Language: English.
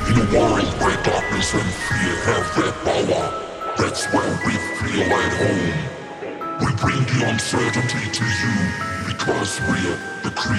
In a world where darkness and fear have their power, that's where we feel at home. We bring the uncertainty to you because we're the creators.